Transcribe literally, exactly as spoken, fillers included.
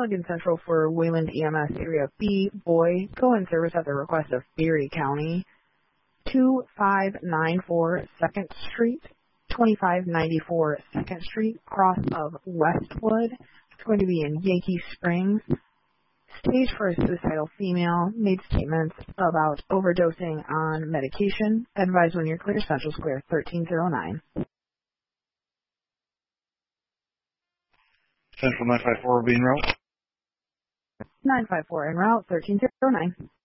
Allegan Central for Wayland E M S Area B, Boy, go in service at the request of Erie County. two five nine four second Street, twenty-five ninety-four second Street, cross of Westwood. It's going to be in Yankee Springs. Stage for a suicidal female, made statements about overdosing on medication. Advise when you're clear, Central Square, thirteen oh nine. Central nine five four will be en route. nine five four en route, thirteen oh nine.